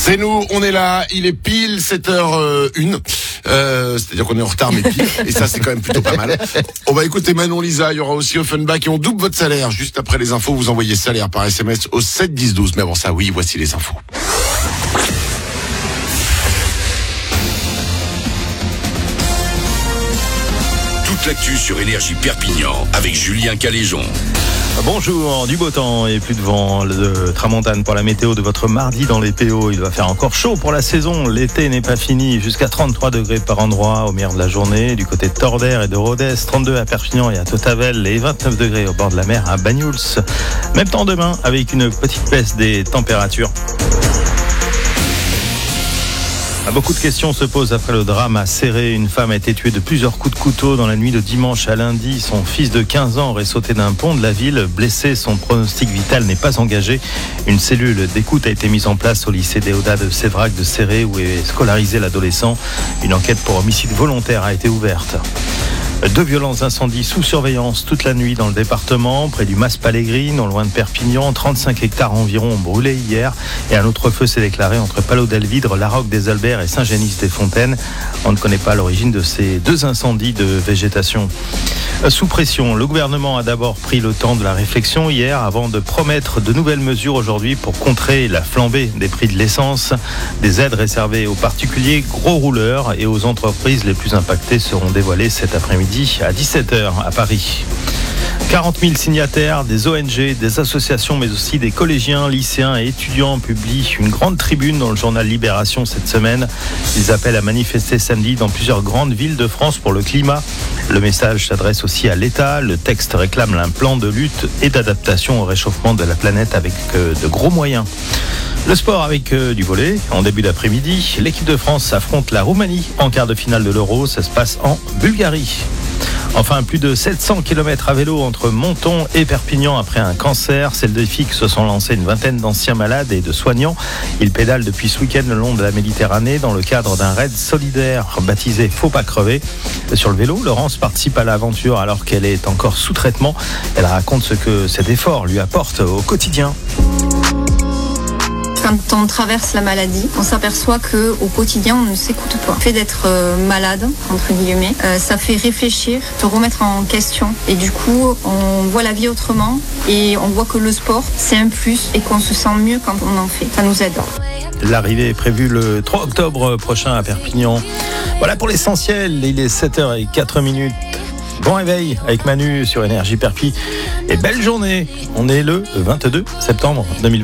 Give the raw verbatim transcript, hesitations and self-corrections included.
C'est nous, on est là, il est pile sept heures une, euh, c'est-à-dire qu'on est en retard mais pile, et ça c'est quand même plutôt pas mal. On va écouter Manon Lisa, il y aura aussi Offenbach et on double votre salaire. Juste après les infos, vous envoyez salaire par S M S au sept dix douze. Mais avant ça, oui, voici les infos. Toute l'actu sur Énergie Perpignan avec Julien Caléjon. Bonjour, du beau temps et plus de vent, de tramontane pour la météo de votre mardi dans les P O. Il va faire encore chaud pour la saison. L'été n'est pas fini. Jusqu'à trente-trois degrés par endroit au meilleur de la journée. Du côté de Tordère et de Rodez, trente-deux à Perpignan et à Totavel et vingt-neuf degrés au bord de la mer à Banyuls. Même temps demain avec une petite baisse des températures. Beaucoup de questions se posent après le drame à Céré. Une femme a été tuée de plusieurs coups de couteau dans la nuit de dimanche à lundi. Son fils de quinze ans aurait sauté d'un pont de la ville. Blessé, son pronostic vital n'est pas engagé. Une cellule d'écoute a été mise en place au lycée Déodat de Sévrac de Céré où est scolarisé l'adolescent. Une enquête pour homicide volontaire a été ouverte. Deux violents incendies sous surveillance toute la nuit dans le département, près du Mas Palégris, non loin de Perpignan. trente-cinq hectares environ ont brûlé hier et un autre feu s'est déclaré entre Palot-d'Elvidre, La Roque des Alberts et Saint-Génis-des-Fontaines. On ne connaît pas l'origine de ces deux incendies de végétation. Sous pression, le gouvernement a d'abord pris le temps de la réflexion hier avant de promettre de nouvelles mesures aujourd'hui pour contrer la flambée des prix de l'essence. Des aides réservées aux particuliers, gros rouleurs et aux entreprises les plus impactées seront dévoilées cet après-midi à dix-sept heures à Paris. quarante mille signataires, des O N G, des associations, mais aussi des collégiens, lycéens et étudiants publient une grande tribune dans le journal Libération cette semaine. Ils appellent à manifester samedi dans plusieurs grandes villes de France pour le climat. Le message s'adresse aussi à l'État. Le texte réclame un plan de lutte et d'adaptation au réchauffement de la planète avec de gros moyens. Le sport avec euh, du volley. En début d'après-midi, l'équipe de France affronte la Roumanie en quart de finale de l'Euro. Ça se passe en Bulgarie. Enfin, plus de sept cents kilomètres à vélo entre Menton et Perpignan après un cancer. C'est le défi que se sont lancés une vingtaine d'anciens malades et de soignants. Ils pédalent depuis ce week-end le long de la Méditerranée dans le cadre d'un raid solidaire baptisé Faut pas crever. Sur le vélo, Laurence participe à l'aventure alors qu'elle est encore sous traitement. Elle raconte ce que cet effort lui apporte au quotidien. Quand on traverse la maladie, on s'aperçoit qu'au quotidien, on ne s'écoute pas. Le fait d'être euh, malade, entre guillemets, euh, ça fait réfléchir, se remettre en question. Et du coup, on voit la vie autrement et on voit que le sport, c'est un plus et qu'on se sent mieux quand on en fait. Ça nous aide. L'arrivée est prévue le trois octobre prochain à Perpignan. Voilà pour l'essentiel, il est sept heures zéro quatre minutes. Bon réveil avec Manu sur Énergie Perpi et belle journée. On est le vingt-deux septembre deux mille vingt.